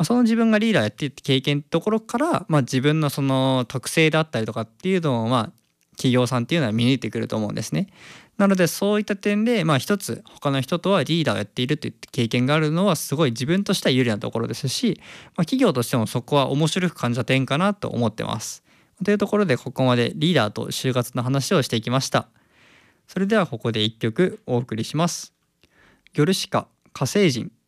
その自分がリーダーやっていって経験ってところから、自分のその特性であったりとかっていうのを企業さんっていうのは見抜いてくると思うんですね。なのでそういった点で一つ他の人とはリーダーをやっているといった経験があるのはすごい自分としては有利なところですし、企業としてもそこは面白く感じた点かなと思ってます。というところでここまでリーダーと就活の話をしていきました。それではここで一曲お送りします。ギョルシカ火星人。